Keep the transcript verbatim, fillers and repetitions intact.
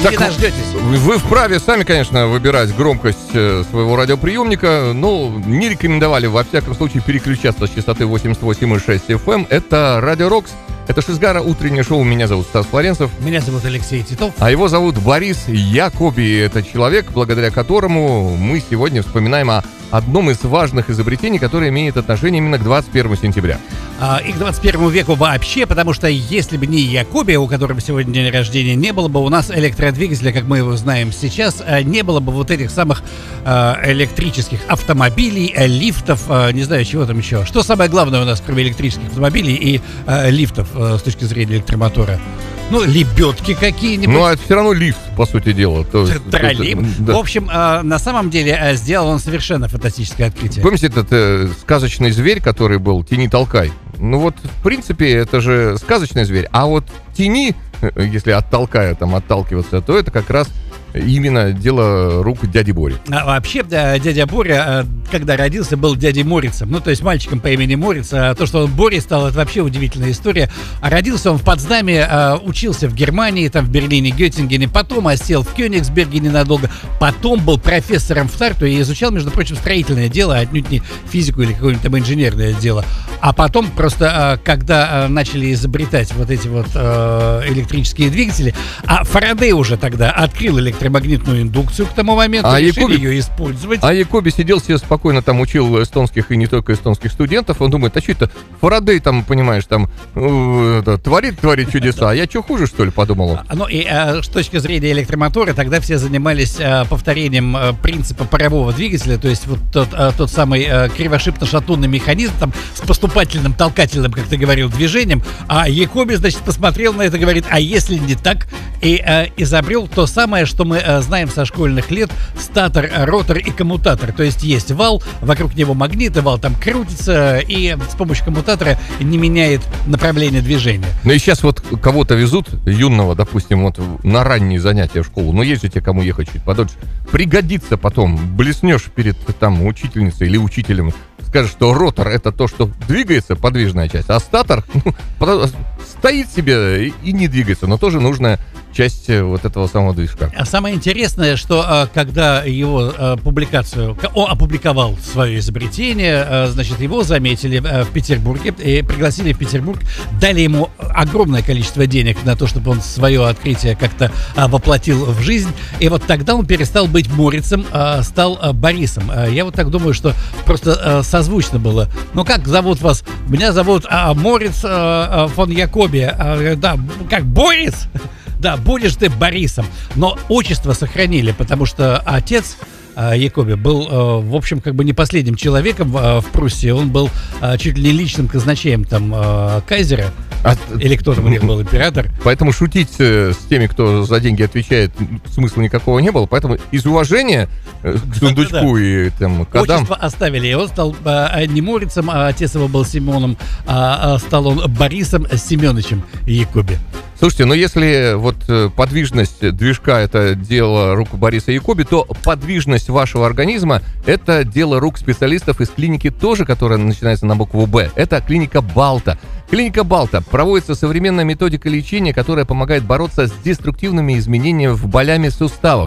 не так дождетесь. Вы, вы вправе сами, конечно, выбирать громкость своего радиоприемника, но не рекомендовали, во всяком случае, переключаться с частоты восемьдесят восемь и шесть эф эм. Это Радио Рокс. Это Шизгара, утреннее шоу. Меня зовут Стас Флоренцев. Меня зовут Алексей Титов. А его зовут Борис Якоби. Это человек, благодаря которому мы сегодня вспоминаем о одном из важных изобретений, которое имеет отношение именно к двадцать первому сентября. А, и к двадцать первому веку вообще, потому что если бы не Якоби, у которого сегодня день рождения, не было бы у нас электродвигателя, как мы его знаем сейчас, не было бы вот этих самых а, электрических автомобилей, лифтов, а, не знаю, чего там еще. Что самое главное у нас, кроме электрических автомобилей и а, лифтов а, с точки зрения электромотора? Ну, лебедки какие-нибудь. Ну, а это все равно лифт, по сути дела. Троллейбус. Да. В общем, на самом деле сделал он совершенно фантастическое открытие. Помните этот э, сказочный зверь, который был «Тяни, толкай»? Ну вот, в принципе, это же сказочный зверь. А вот «Тяни», если от толкая там отталкиваться, то это как раз именно дело рук дяди Бори. А вообще, дядя Боря, когда родился, был дядей Морицем. Ну, то есть мальчиком по имени Мориц. А то, что он Борей стал, это вообще удивительная история. А родился он в Потсдаме, учился в Германии, там в Берлине, Геттингене. Потом осел в Кёнигсберге ненадолго. Потом был профессором в Тарту и изучал, между прочим, строительное дело, отнюдь не физику или какое-нибудь там инженерное дело. А потом просто, когда начали изобретать вот эти вот электрические двигатели, а Фарадей уже тогда открыл электрические магнитную индукцию к тому моменту, а решили Якоби, ее использовать. А Якоби сидел себе спокойно, там учил эстонских и не только эстонских студентов. Он думает, а что это Фарадей там, понимаешь, там э, творит, творит чудеса, а я что, хуже, что ли, подумал он. Ну и а, с точки зрения электромотора, тогда все занимались а, повторением а, принципа парового двигателя, то есть вот тот, а, тот самый а, кривошипно-шатунный механизм там с поступательным, толкательным, как ты говорил, движением. А Якоби, значит, посмотрел на это и говорит, а если не так? И а, изобрел то самое, что мы Мы знаем со школьных лет: статор, ротор и коммутатор. То есть есть вал, вокруг него магниты, вал там крутится, и с помощью коммутатора не меняет направление движения. Ну и сейчас вот кого-то везут, юного, допустим, вот на ранние занятия в школу. Ну есть же те, кому ехать чуть подольше. Пригодится потом. Блеснешь перед там учительницей или учителем, скажешь, что ротор — это то, что двигается, подвижная часть, а статор ну, стоит себе и не двигается, но тоже нужная часть вот этого самого движка. А самое интересное, что когда его публикацию, он опубликовал свое изобретение, значит, его заметили в Петербурге и пригласили в Петербург, дали ему огромное количество денег на то, чтобы он свое открытие как-то воплотил в жизнь, и вот тогда он перестал быть Морицем, стал Борисом. Я вот так думаю, что просто созвучно было. Ну, как зовут вас? Меня зовут Мориц фон Якоби. Да, как Борис? Да, будешь ты Борисом. Но отчество сохранили, потому что отец Якоби был, в общем, как бы не последним человеком в Пруссии. Он был чуть ли не личным казначеем там кайзера. А, или кто там у них был, император. Поэтому шутить с теми, кто за деньги отвечает, смысла никакого не было. Поэтому из уважения к сундучку и там кодам... Отчество оставили. И он стал а, не Морицем, а отец его был Симоном, а, а стал он Борисом Семеновичем Якоби. Слушайте, ну если вот подвижность движка — это дело рук Бориса Якоби, то подвижность вашего организма — это дело рук специалистов из клиники тоже, которая начинается на букву «Б». Это клиника Балта. Клиника Балта. Проводится современная методика лечения, которая помогает бороться с деструктивными изменениями в болями суставов.